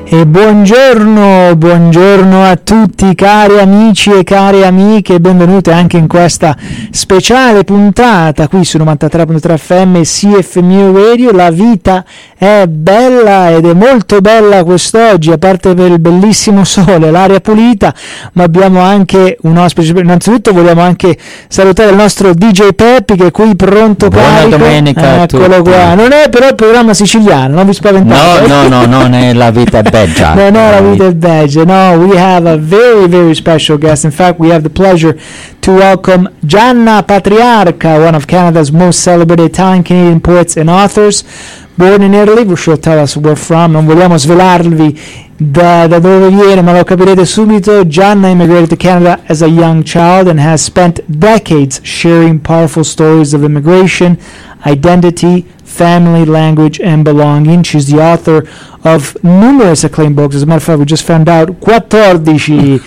E buongiorno a tutti cari amici e cari amiche e benvenuti anche in questa speciale puntata qui su 93.3 FM CFMU Radio. La vita è bella ed è molto bella quest'oggi, a parte per il bellissimo sole, l'aria pulita, ma abbiamo anche un ospite. Innanzitutto vogliamo anche salutare il nostro DJ Peppi che è qui pronto. Buona carico. domenica, Eccolo qua. Non è però il programma siciliano, non vi spaventate. No, non è La vita è bella. No, la vita è bella. No, we have a very special guest. In fact, we have the pleasure to welcome Gianna Patriarca, one of Canada's most celebrated Italian-Canadian poets and authors. Born in Italy, she'll tell us where from. Non vogliamo svelarvi da dove viene, ma lo capirete subito. Gianna immigrated to Canada as a young child and has spent decades sharing powerful stories of immigration, identity, family, language, and belonging. She's the author of numerous acclaimed books. As a matter of fact, we just found out 14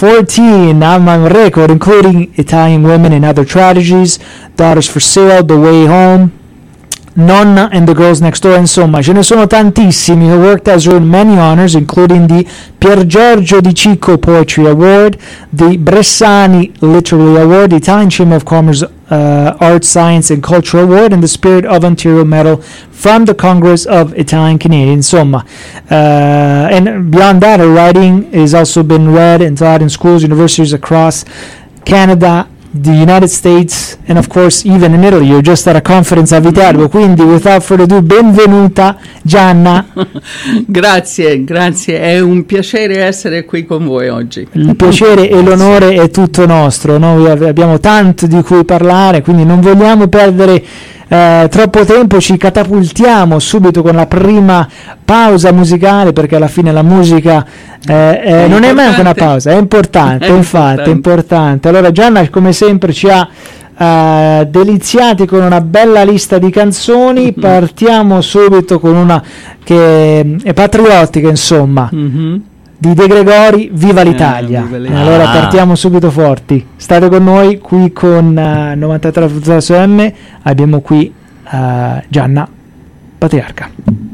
on record, including Italian Women and Other Tragedies, Daughters for Sale, The Way Home, Nonna and the Girls Next Door, insomma ce ne sono tantissimi. Her work has earned many honors, including the Pier Giorgio Di Cicco Poetry Award, the Bressani Literary Award, the Italian Chamber of Commerce Art, Science and Culture Award, and the Spirit of Ontario Medal from the Congress of Italian Canadians. Insomma, and beyond that, her writing has also been read and taught in schools, universities across Canada, the United States, and of course even in Italy. You're just at a conference a Viterbo, quindi without further ado, benvenuta Gianna. Grazie, è un piacere essere qui con voi oggi. Il piacere e l'onore è tutto nostro. Noi abbiamo tanto di cui parlare, quindi non vogliamo perdere troppo tempo, ci catapultiamo subito con la prima pausa musicale, perché alla fine la musica non è neanche una pausa, è importante, infatti è importante. Allora Gianna, come sempre, ci ha deliziati con una bella lista di canzoni. Partiamo subito con una che è patriottica, insomma, di De Gregori, Viva l'Italia. Allora partiamo subito forti. State con noi qui con 93 FM. Abbiamo qui Gianna Patriarca.